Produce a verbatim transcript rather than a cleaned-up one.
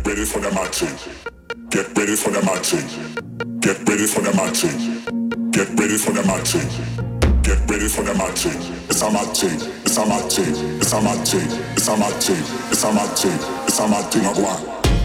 ready for the marching. Get ready for the marching. Get ready for the marching. Get ready for the marching. Get ready for the marching. It's a marching. It's a marching. It's a marching. It's a marching. It's a marching. It's a marching. Agua.